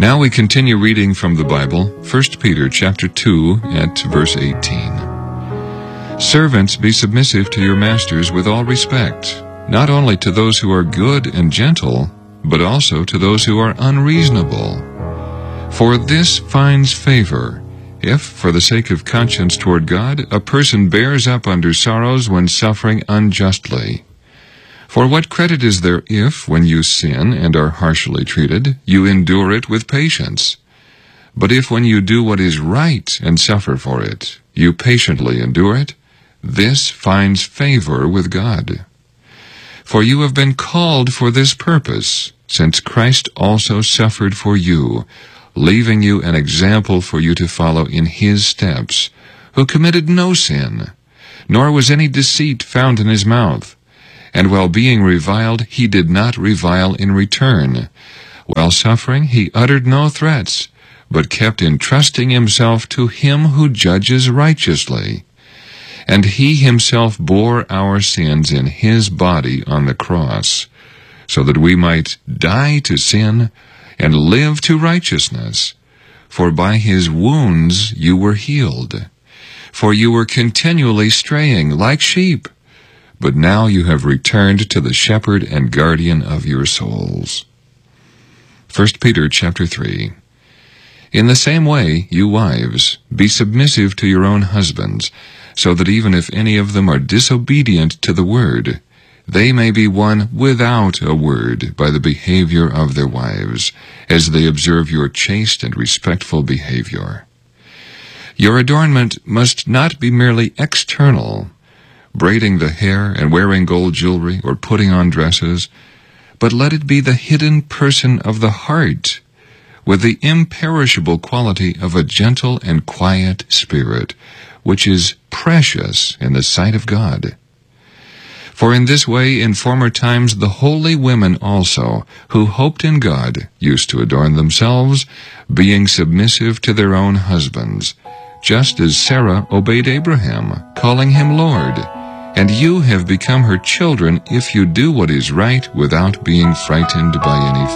Now we continue reading from the Bible, 1 Peter chapter 2 at verse 18. Servants, be submissive to your masters with all respect, not only to those who are good and gentle, but also to those who are unreasonable. For this finds favor, if, for the sake of conscience toward God, a person bears up under sorrows when suffering unjustly. For what credit is there if, when you sin and are harshly treated, you endure it with patience? But if when you do what is right and suffer for it, you patiently endure it, this finds favor with God. For you have been called for this purpose, since Christ also suffered for you, leaving you an example for you to follow in his steps, who committed no sin, nor was any deceit found in his mouth. And while being reviled, he did not revile in return. While suffering, he uttered no threats, but kept entrusting himself to him who judges righteously. And he himself bore our sins in his body on the cross, so that we might die to sin and live to righteousness. For by his wounds you were healed. For you were continually straying like sheep, but now you have returned to the shepherd and guardian of your souls. 1 Peter chapter 3. In the same way, you wives, be submissive to your own husbands, so that even if any of them are disobedient to the word, they may be won without a word by the behavior of their wives, as they observe your chaste and respectful behavior. Your adornment must not be merely external, braiding the hair and wearing gold jewelry or putting on dresses, but let it be the hidden person of the heart, with the imperishable quality of a gentle and quiet spirit, which is precious in the sight of God. For in this way in former times the holy women also, who hoped in God, used to adorn themselves, being submissive to their own husbands, just as Sarah obeyed Abraham, calling him Lord. And you have become her children if you do what is right without being frightened by any